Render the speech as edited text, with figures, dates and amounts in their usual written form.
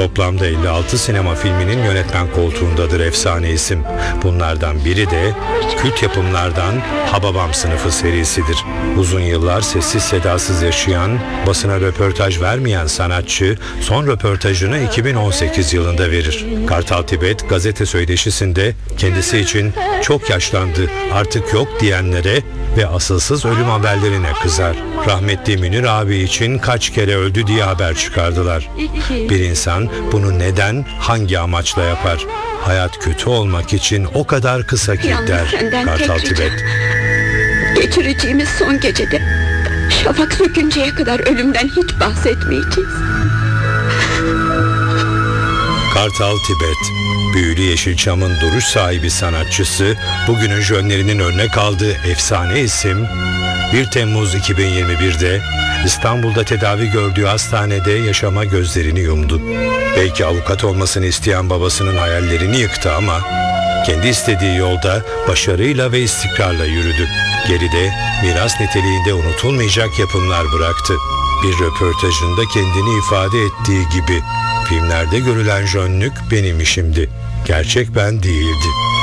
Toplamda 56 sinema filminin yönetmen koltuğundadır efsane isim. Bunlardan biri de kült yapımlardan Hababam Sınıfı serisidir. Uzun yıllar sessiz sedasız yaşayan, basına röportaj vermeyen sanatçı son röportajını 2018 yılında verir. Kartal Tibet gazete söyleşisinde kendisi için çok yaşlandı, artık yok diyenlere ve asılsız ölüm haberlerine kızar. Rahmetli Münir abi için kaç kere öldü diye haber çıkardılar. Bir insan bunu neden, hangi amaçla yapar? Hayat kötü olmak için o kadar kısa ki der Kartal Tibet. Geçireceğimiz son gecede şafak sökünceye kadar ölümden hiç bahsetmeyeceğiz. Kartal Tibet, büyülü Yeşilçam'ın duruş sahibi sanatçısı, bugünün jönlerinin örnek aldığı efsane isim, 1 Temmuz 2021'de İstanbul'da tedavi gördüğü hastanede yaşama gözlerini yumdu. Belki avukat olmasını isteyen babasının hayallerini yıktı ama kendi istediği yolda başarıyla ve istikrarla yürüdü. Geride miras niteliğinde unutulmayacak yapımlar bıraktı. Bir röportajında kendini ifade ettiği gibi, filmlerde görülen jönlük benim işimdi. Gerçek ben değildi.